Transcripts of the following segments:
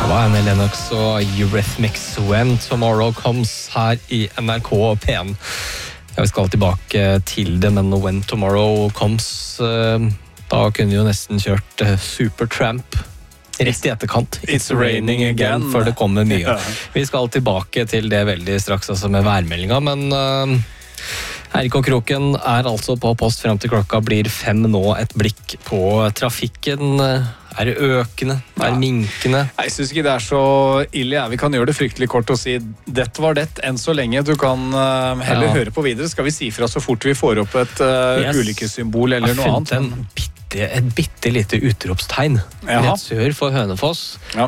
var Annie Lennox og Eurythmics When Tomorrow Comes her i NRK P1. Vi skal tilbake til det, men When Tomorrow Comes, da kunne vi jo nesten kjørt Supertramp rett i etterkant. It's raining again, før det kommer mye. Vi skal tilbake til det veldig straks, altså med værmeldinga, men Erik og Kroken altså på post frem til klokka blir 5 nå. Et blikk på trafikken. Det økende? Det minkende? Jeg synes ikke det så ille. Vi kan gjøre det fryktelig kort og si dette var det enn så lenge. Du kan heller høre på videre. Skal vi si fra så fort vi får opp et ulykkessymbol eller noe annet? Et bitte lite utropstegn rett sør for Hønefoss.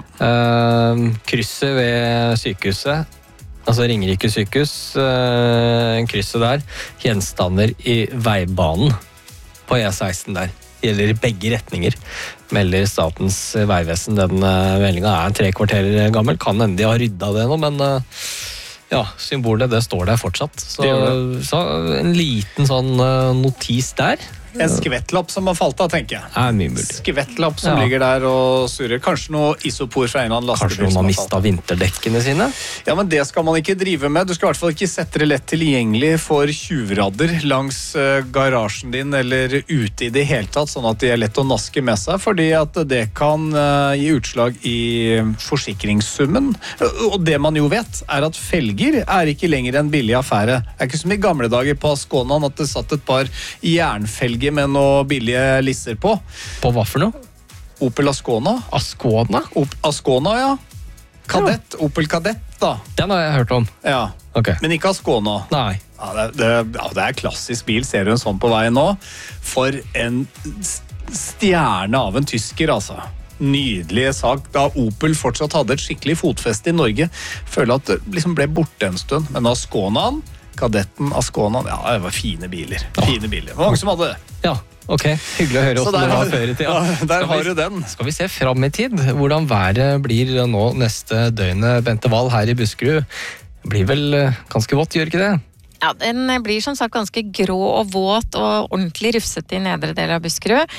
Krysset ved sykehuset, altså Ringerike sykehus, krysset der, gjenstander i veibanen på E16 der. Gjelder i begge retninger, melder Statens Vegvesen. Den meldingen 3 kvarter gammel, kan hende de har ryddet det nå, men ja, symbolet det står der fortsatt. Så en liten sånn notis der. En skvettlapp som har falt av, tenker jeg. Mye mulig. Skvettlapp som ligger der og surrer. Kanskje noe isopor fra en eller annen lastebil. Kanskje noen har mistet vinterdekkene sine? Ja, men det skal man ikke drive med. Du skal i hvert fall ikke sette det lett tilgjengelig for tjuvradder langs garasjen din eller ute i det hele tatt, sånn at de lett å naske med seg, fordi at det kan gi utslag i forsikringssummen. Og det man jo vet, at felger ikke lenger en billig affære. Det ikke som i gamle dager på Asconaen at det satt et par jernfelger med noe billige lisser på. På hva for noe? Opel Ascona. Ascona? Ascona, ja. Kadett, Opel Kadett, da. Den har jeg hørt om. Ja, okay. Men ikke Ascona. Nei. Ja, det klassisk bil, ser du en sånn på veien nå. For en stjerne av en tysker, altså. Nydelige sak, da Opel fortsatt hadde et skikkelig fotfeste i Norge. Føler at det liksom ble borte en stund, men Asconaen, Kadetten, Ascona, ja, det var fine biler. Fine biler. Det var mange som hadde det. Ja, ok. Hyggelig å høre hvordan det var før i tida. Der har du den. Skal vi se frem i tid? Hvordan været blir nå neste døgnet? Bente Wahl her i Buskerud. Det blir vel ganske vått, gjør ikke det? Ja, den blir som sagt ganske grå og våt og ordentlig rufsete i nedre del av Buskerud.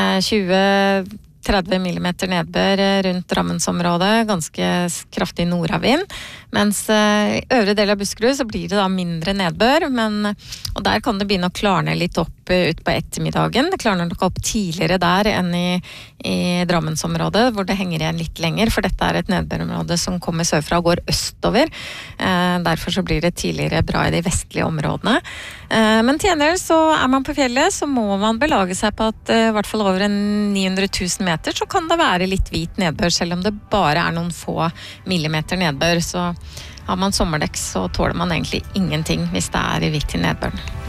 30 millimeter nedbør rundt Drammensområdet, ganske kraftig nordavind, mens i øvre del av Buskerud så blir det da mindre nedbør, og der kan det begynne å klarne litt opp ut på ettermiddagen. Det klarner nok opp tidligere der enn i Drammensområdet, hvor det henger igjen litt lenger, for dette et nedbørområde som kommer sørfra og går østover. Derfor så blir det tidligere bra i de vestlige områdene. Men til gjengjeld så man på fjellet, så må man belage seg på at i hvert fall over 900 000 meter så kan det være litt hvit nedbør, selv om det bare noen få millimeter nedbør. Så har man sommerdekk, så tåler man egentlig ingenting hvis det i hvitt i nedbøren.